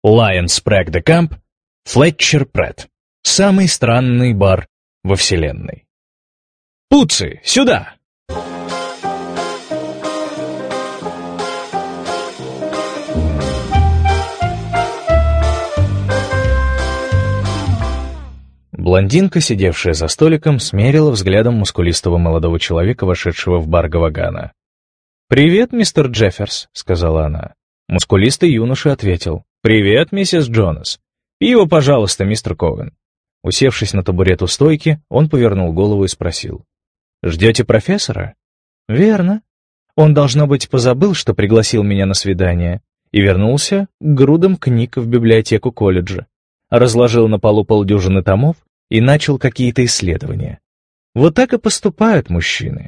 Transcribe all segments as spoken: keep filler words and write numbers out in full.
Lion Sprague de Camp, Флетчер Претт. Самый странный бар во вселенной. «Пуцци, сюда!» Блондинка, сидевшая за столиком, смерила взглядом мускулистого молодого человека, вошедшего в бар Гавагана. «Привет, мистер Джефферс», — сказала она. Мускулистый юноша ответил. «Привет, миссис Джонас. Пиво, пожалуйста, мистер Коуэн». Усевшись на табурет у стойки, он повернул голову и спросил. «Ждете профессора?» «Верно. Он, должно быть, позабыл, что пригласил меня на свидание, и вернулся к грудам книг в библиотеку колледжа. Разложил на полу полдюжины томов и начал какие-то исследования. Вот так и поступают мужчины».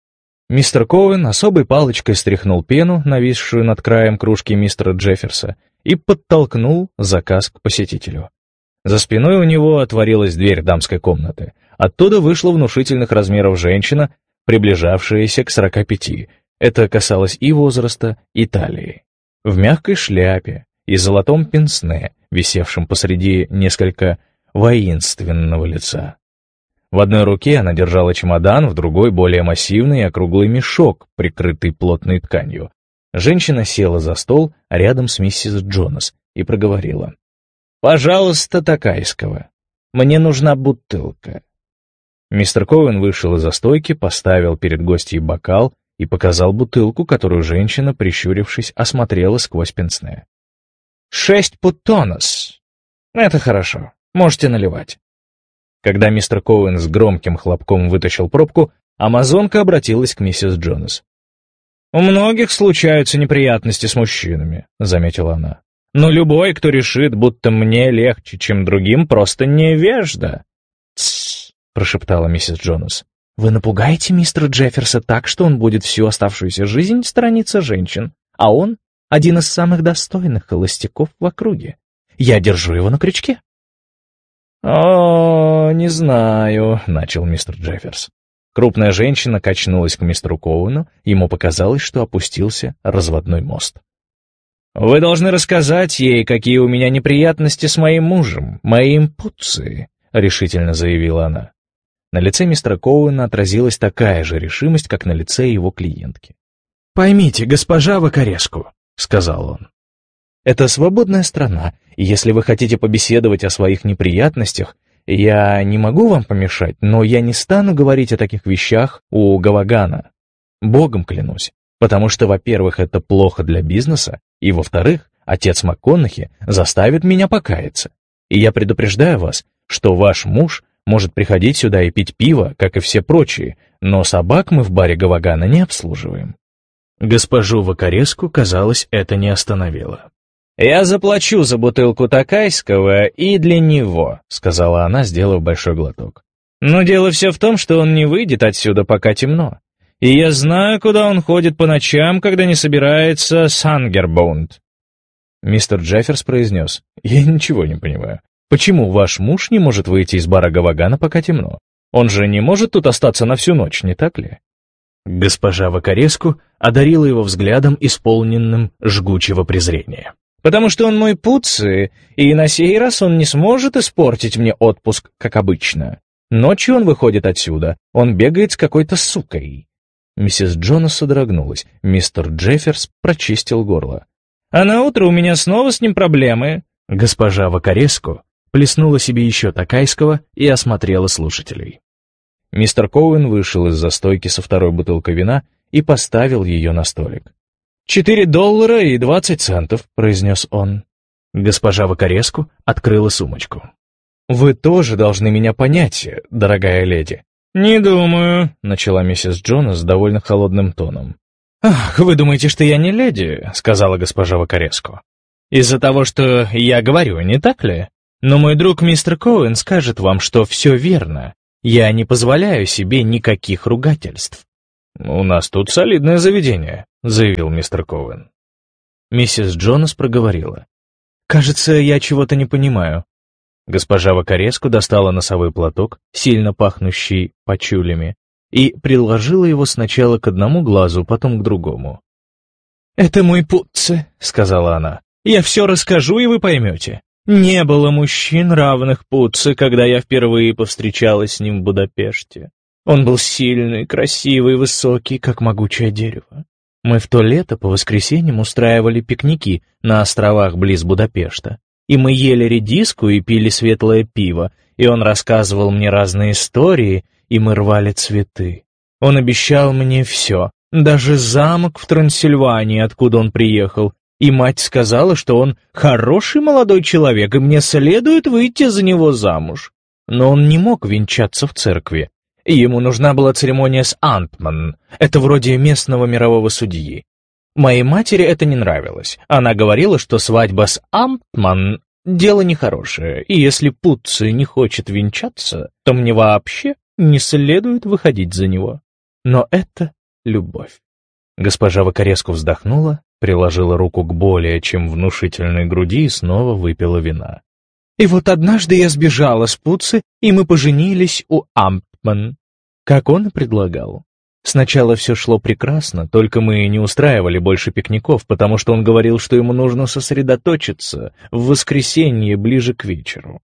Мистер Коуэн особой палочкой стряхнул пену, нависшую над краем кружки мистера Джефферса, и подтолкнул заказ к посетителю. За спиной у него отворилась дверь дамской комнаты. Оттуда вышла внушительных размеров женщина, приближавшаяся к сорока пяти. Это касалось и возраста, и талии. В мягкой шляпе и золотом пенсне, висевшем посреди несколько воинственного лица. В одной руке она держала чемодан, в другой — более массивный и округлый мешок, прикрытый плотной тканью. Женщина села за стол рядом с миссис Джонас и проговорила. «Пожалуйста, Такайского. Мне нужна бутылка». Мистер Коуэн вышел из-за стойки, поставил перед гостьей бокал и показал бутылку, которую женщина, прищурившись, осмотрела сквозь пенсне. «Шесть путонос. Это хорошо. Можете наливать». Когда мистер Коуэн с громким хлопком вытащил пробку, амазонка обратилась к миссис Джонас. «У многих случаются неприятности с мужчинами», — заметила она. «Но любой, кто решит, будто мне легче, чем другим, просто невежда». «Тссс», — прошептала миссис Джонас. «Вы напугаете мистера Джефферса так, что он будет всю оставшуюся жизнь сторониться женщин, а он — один из самых достойных холостяков в округе. Я держу его на крючке». «О, не знаю», — начал мистер Джефферс. Крупная женщина качнулась к мистеру Коуэну, ему показалось, что опустился разводной мост. «Вы должны рассказать ей, какие у меня неприятности с моим мужем, моим Пуцци», — решительно заявила она. На лице мистера Коуэна отразилась такая же решимость, как на лице его клиентки. «Поймите, госпожа Вакареску», — сказал он. «Это свободная страна, и если вы хотите побеседовать о своих неприятностях, я не могу вам помешать, но я не стану говорить о таких вещах у Гавагана. Богом клянусь, потому что, во-первых, это плохо для бизнеса, и, во-вторых, отец МакКонахи заставит меня покаяться. И я предупреждаю вас, что ваш муж может приходить сюда и пить пиво, как и все прочие, но собак мы в баре Гавагана не обслуживаем». Госпожу Вакареску, казалось, это не остановило. «Я заплачу за бутылку Такайского и для него», — сказала она, сделав большой глоток. «Но дело все в том, что он не выйдет отсюда, пока темно. И я знаю, куда он ходит по ночам, когда не собирается Сангербоунд». Мистер Джефферс произнес: «Я ничего не понимаю. Почему ваш муж не может выйти из бара Гавагана, пока темно? Он же не может тут остаться на всю ночь, не так ли?» Госпожа Вакареску одарила его взглядом, исполненным жгучего презрения. «Потому что он мой Пуцци, и на сей раз он не сможет испортить мне отпуск, как обычно. Ночью он выходит отсюда, он бегает с какой-то сукой». Миссис Джонас содрогнулась, мистер Джефферс прочистил горло. «А на утро у меня снова с ним проблемы». Госпожа Вакареску плеснула себе еще Такайского и осмотрела слушателей. Мистер Коуэн вышел из-за стойки со второй бутылкой вина и поставил ее на столик. «Четыре доллара и двадцать центов», — произнес он. Госпожа Вакареску открыла сумочку. «Вы тоже должны меня понять, дорогая леди». «Не думаю», — начала миссис Джонас с довольно холодным тоном. «Ах, вы думаете, что я не леди?» — сказала госпожа Вакареску. «Из-за того, что я говорю, не так ли? Но мой друг мистер Коуэн скажет вам, что все верно. Я не позволяю себе никаких ругательств». «У нас тут солидное заведение», — заявил мистер Коуэн. Миссис Джонас проговорила. «Кажется, я чего-то не понимаю». Госпожа Вакареску достала носовой платок, сильно пахнущий пачулями, и приложила его сначала к одному глазу, потом к другому. «Это мой Пуцци», — сказала она. Я все расскажу, и вы поймете. Не было мужчин, равных Пуцци, когда я впервые повстречалась с ним в Будапеште. Он был сильный, красивый, высокий, как могучее дерево. Мы в то лето по воскресеньям устраивали пикники на островах близ Будапешта. И мы ели редиску и пили светлое пиво, и он рассказывал мне разные истории, и мы рвали цветы. Он обещал мне все, даже замок в Трансильвании, откуда он приехал, и мать сказала, что он хороший молодой человек, и мне следует выйти за него замуж. Но он не мог венчаться в церкви. Ему нужна была церемония с Амтман, это вроде местного мирового судьи. Моей матери это не нравилось. Она говорила, что свадьба с Амтман — дело нехорошее, и если Пуцци не хочет венчаться, то мне вообще не следует выходить за него. Но это любовь. Госпожа Вакареску вздохнула, приложила руку к более чем внушительной груди и снова выпила вина. И вот однажды я сбежала с Пуцци, и мы поженились у Амтман, как он и предлагал. Сначала все шло прекрасно, только мы не устраивали больше пикников, потому что он говорил, что ему нужно сосредоточиться в воскресенье ближе к вечеру.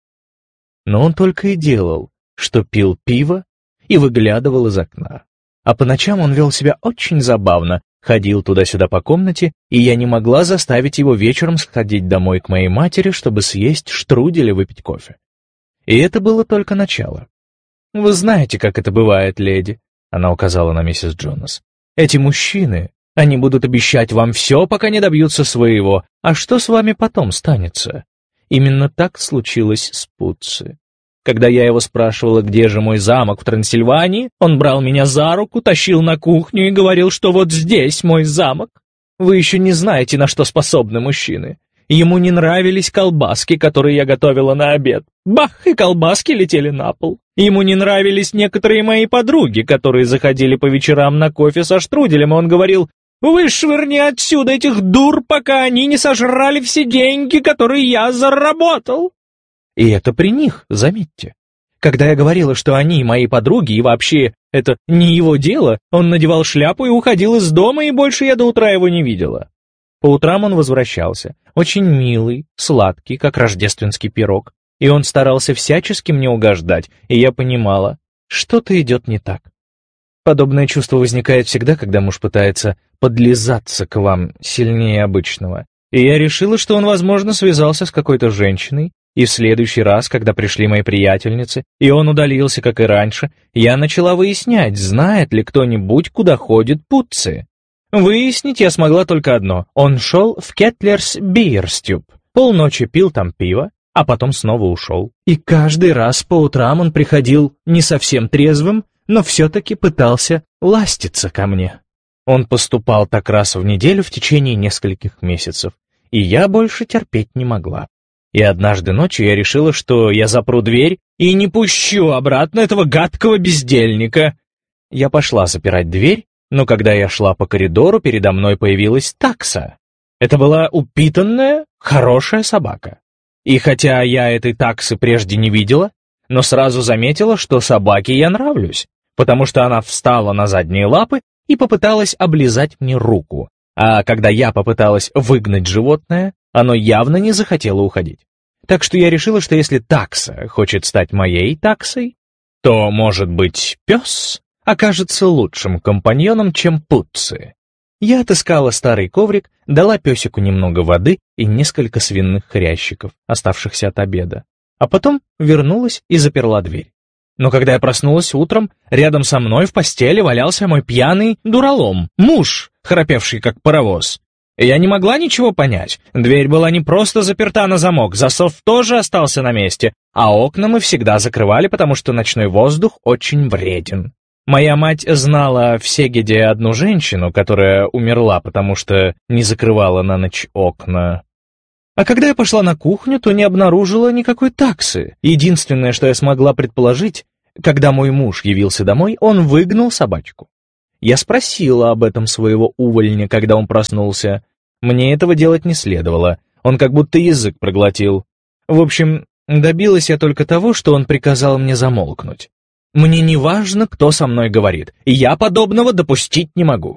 Но он только и делал, что пил пиво и выглядывал из окна. А по ночам он вел себя очень забавно, ходил туда-сюда по комнате, и я не могла заставить его вечером сходить домой к моей матери, чтобы съесть штрудель и выпить кофе. И это было только начало. «Вы знаете, как это бывает, леди», — она указала на миссис Джонас. «Эти мужчины, они будут обещать вам все, пока не добьются своего, а что с вами потом станется?» Именно так случилось с Пуцци. Когда я его спрашивала, где же мой замок в Трансильвании, он брал меня за руку, тащил на кухню и говорил, что вот здесь мой замок. Вы еще не знаете, на что способны мужчины. Ему не нравились колбаски, которые я готовила на обед. Бах, и колбаски летели на пол. Ему не нравились некоторые мои подруги, которые заходили по вечерам на кофе со штруделем, и он говорил: «Вышвырни отсюда этих дур, пока они не сожрали все деньги, которые я заработал». И это при них, заметьте. Когда я говорила, что они мои подруги, и вообще это не его дело, он надевал шляпу и уходил из дома, и больше я до утра его не видела. По утрам он возвращался, очень милый, сладкий, как рождественский пирог, и он старался всячески мне угождать, и я понимала, что-то идет не так. Подобное чувство возникает всегда, когда муж пытается подлизаться к вам сильнее обычного, и я решила, что он, возможно, связался с какой-то женщиной, и в следующий раз, когда пришли мои приятельницы, и он удалился, как и раньше, я начала выяснять, знает ли кто-нибудь, куда ходит Пуцци. Выяснить я смогла только одно. Он шел в Кеттлерс Бирстюб, полночи пил там пиво, а потом снова ушел. И каждый раз по утрам он приходил не совсем трезвым, но все-таки пытался ластиться ко мне. Он поступал так раз в неделю в течение нескольких месяцев, и я больше терпеть не могла. И однажды ночью я решила, что я запру дверь и не пущу обратно этого гадкого бездельника. Я пошла запирать дверь, но когда я шла по коридору, передо мной появилась такса. Это была упитанная, хорошая собака. И хотя я этой таксы прежде не видела, но сразу заметила, что собаке я нравлюсь, потому что она встала на задние лапы и попыталась облизать мне руку. А когда я попыталась выгнать животное, оно явно не захотело уходить. Так что я решила, что если такса хочет стать моей таксой, то, может быть, пес окажется лучшим компаньоном, чем Пуцци. Я отыскала старый коврик, дала песику немного воды и несколько свиных хрящиков, оставшихся от обеда, а потом вернулась и заперла дверь. Но когда я проснулась утром, рядом со мной в постели валялся мой пьяный дуралом, муж, храпевший как паровоз. Я не могла ничего понять. Дверь была не просто заперта на замок, засов тоже остался на месте, а окна мы всегда закрывали, потому что ночной воздух очень вреден. Моя мать знала в Сегеде одну женщину, которая умерла, потому что не закрывала на ночь окна. А когда я пошла на кухню, то не обнаружила никакой таксы. Единственное, что я смогла предположить, когда мой муж явился домой, он выгнал собачку. Я спросила об этом своего увольня, когда он проснулся. Мне этого делать не следовало, он как будто язык проглотил. В общем, добилась я только того, что он приказал мне замолкнуть. Мне не важно, кто со мной говорит, и я подобного допустить не могу.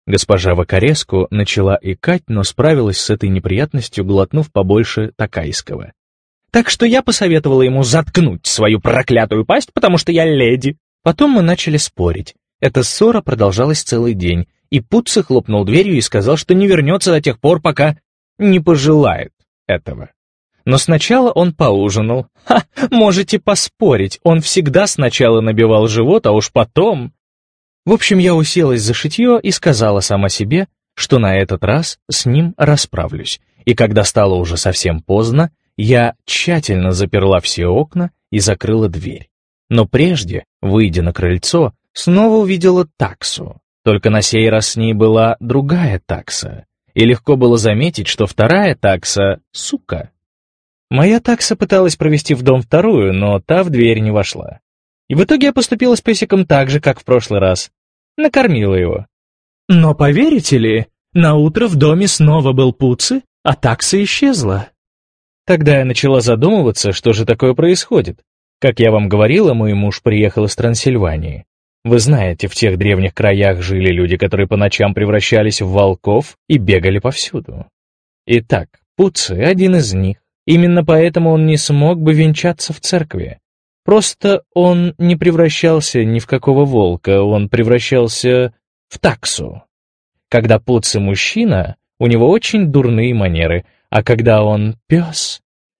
Госпожа Вакареску начала икать, но справилась с этой неприятностью, глотнув побольше такайского. Так что я посоветовала ему заткнуть свою проклятую пасть, потому что я леди. Потом мы начали спорить. Эта ссора продолжалась целый день, и Пуцци хлопнул дверью и сказал, что не вернется до тех пор, пока не пожелает этого. Но сначала он поужинал. Ха, можете поспорить, он всегда сначала набивал живот, а уж потом... В общем, я уселась за шитье и сказала сама себе, что на этот раз с ним расправлюсь. И когда стало уже совсем поздно, я тщательно заперла все окна и закрыла дверь. Но прежде, выйдя на крыльцо, снова увидела таксу. Только на сей раз с ней была другая такса. И легко было заметить, что вторая такса — сука. Моя такса пыталась провести в дом вторую, но та в дверь не вошла. И в итоге я поступила с песиком так же, как в прошлый раз. Накормила его. Но поверите ли, наутро в доме снова был Пуцци, а такса исчезла. Тогда я начала задумываться, что же такое происходит. Как я вам говорила, мой муж приехал из Трансильвании. Вы знаете, в тех древних краях жили люди, которые по ночам превращались в волков и бегали повсюду. Итак, Пуцци — один из них. Именно поэтому он не смог бы венчаться в церкви. Просто он не превращался ни в какого волка, он превращался в таксу. Когда Пуцци мужчина, у него очень дурные манеры, а когда он пес...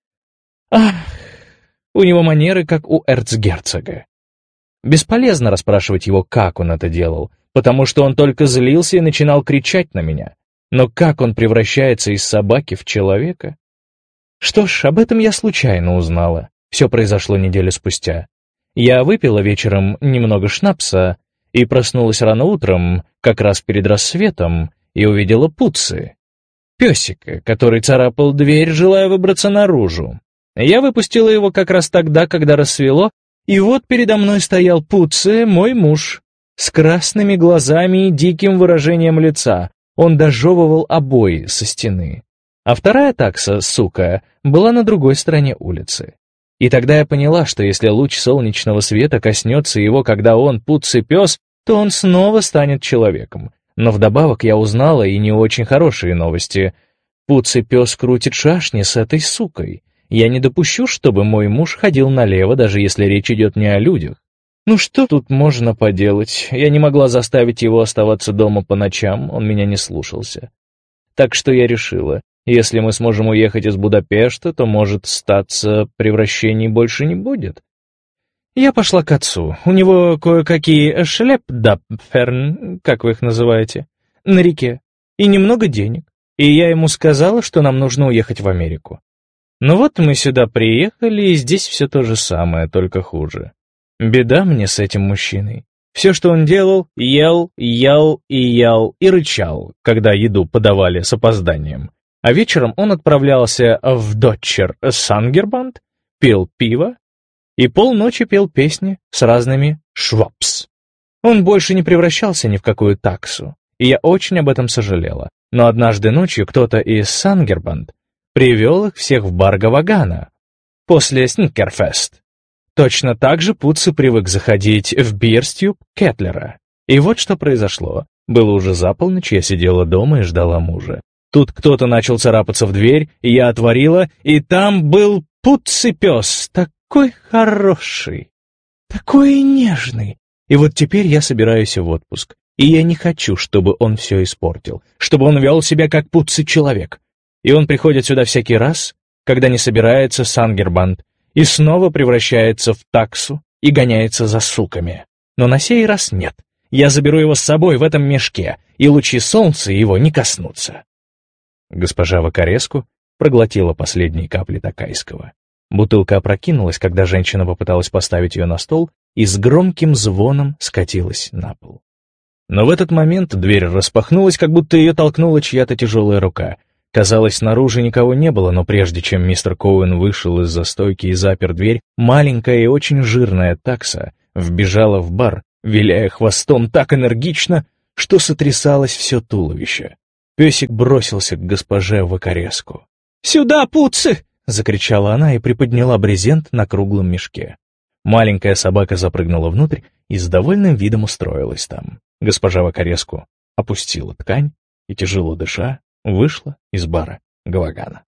Ах, у него манеры, как у эрцгерцога. Бесполезно расспрашивать его, как он это делал, потому что он только злился и начинал кричать на меня. Но как он превращается из собаки в человека? Что ж, об этом я случайно узнала. Все произошло неделю спустя. Я выпила вечером немного шнапса и проснулась рано утром, как раз перед рассветом, и увидела Пуцци, песика, который царапал дверь, желая выбраться наружу. Я выпустила его как раз тогда, когда рассвело, и вот передо мной стоял Пуцци, мой муж, с красными глазами и диким выражением лица. Он дожевывал обои со стены. А вторая такса, сука, была на другой стороне улицы. И тогда я поняла, что если луч солнечного света коснется его, когда он, Пуцци, пес, то он снова станет человеком. Но вдобавок я узнала и не очень хорошие новости. Пуцци, пес, крутит шашни с этой сукой. Я не допущу, чтобы мой муж ходил налево, даже если речь идет не о людях. Ну что тут можно поделать? Я не могла заставить его оставаться дома по ночам, он меня не слушался. Так что я решила, если мы сможем уехать из Будапешта, то, может, статься, превращений больше не будет. Я пошла к отцу. У него кое-какие шлепдапферн, как вы их называете, на реке, и немного денег. И я ему сказала, что нам нужно уехать в Америку. Ну вот мы сюда приехали, и здесь все то же самое, только хуже. Беда мне с этим мужчиной. Все, что он делал, ел, ел и ел и рычал, когда еду подавали с опозданием. А вечером он отправлялся в Дотчер Сангербанд, пил пиво и полночи пел песни с разными швапс. Он больше не превращался ни в какую таксу, и я очень об этом сожалела. Но однажды ночью кто-то из Сангербанд привел их всех в бар Гавагана после Сникерфест. Точно так же Пуцци привык заходить в бирстюб Кетлера. И вот что произошло. Было уже за полночь, я сидела дома и ждала мужа. Тут кто-то начал царапаться в дверь, и я отворила, и там был Пуцци-пес, такой хороший, такой нежный. И вот теперь я собираюсь в отпуск, и я не хочу, чтобы он все испортил, чтобы он вел себя как Пуцци-человек. И он приходит сюда всякий раз, когда не собирается Сангербанд, и снова превращается в таксу и гоняется за суками. Но на сей раз нет. Я заберу его с собой в этом мешке, и лучи солнца его не коснутся. Госпожа Вакареску проглотила последние капли такайского. Бутылка опрокинулась, когда женщина попыталась поставить ее на стол, и с громким звоном скатилась на пол. Но в этот момент дверь распахнулась, как будто ее толкнула чья-то тяжелая рука. Казалось, снаружи никого не было, но прежде чем мистер Коуэн вышел из-за стойки и запер дверь, маленькая и очень жирная такса вбежала в бар, виляя хвостом так энергично, что сотрясалось все туловище. Песик бросился к госпоже Вакареску. «Сюда, Пуцци!» — закричала она и приподняла брезент на круглом мешке. Маленькая собака запрыгнула внутрь и с довольным видом устроилась там. Госпожа Вакареску опустила ткань и, тяжело дыша, вышла из бара Галагана.